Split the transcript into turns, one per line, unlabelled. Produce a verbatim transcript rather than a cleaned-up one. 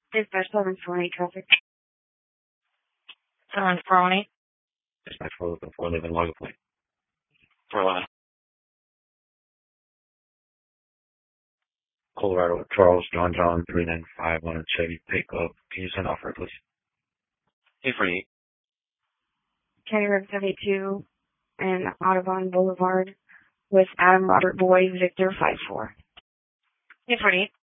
Dispatch seven four eight traffic.
seven four eight.
Dispatch four looking for living log plate.
four eleven.
Colorado, Charles, John, John, three nine five, one Chevy pickup. Can you send offer, please?
eight forty-eight.
County Road seventy-two and Audubon Boulevard with Adam Robert Boyd, Victor five four.
eight forty-eight.